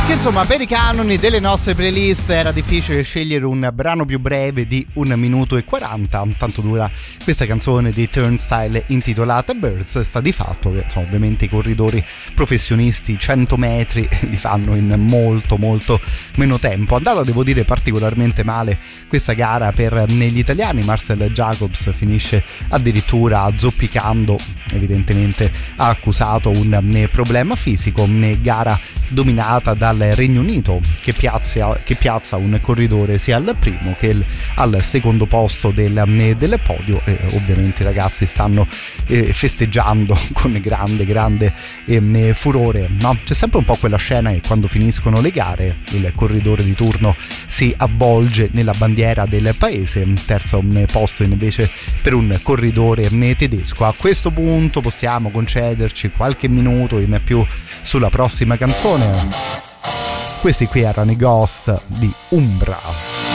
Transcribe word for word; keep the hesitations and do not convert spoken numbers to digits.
Insomma, per i canoni delle nostre playlist era difficile scegliere un brano più breve di un minuto e quaranta, tanto dura questa canzone di Turnstile intitolata Birds. Sta di fatto che insomma, ovviamente i corridori professionisti cento metri li fanno in molto molto meno tempo. Andata, devo dire, particolarmente male questa gara per gli italiani. Marcel Jacobs finisce addirittura zoppicando, evidentemente ha accusato un problema fisico. Gara dominata dal Regno Unito che piazza, che piazza un corridore sia al primo che il, al secondo posto del, del podio, e ovviamente i ragazzi stanno eh, festeggiando con grande grande eh, furore, no? C'è sempre un po' quella scena che quando finiscono le gare il corridore di turno si avvolge nella bandiera del paese, terzo posto invece per un corridore tedesco. A questo punto possiamo concederci qualche minuto in più sulla prossima canzone. Questi qui erano i Ghost di Umbra.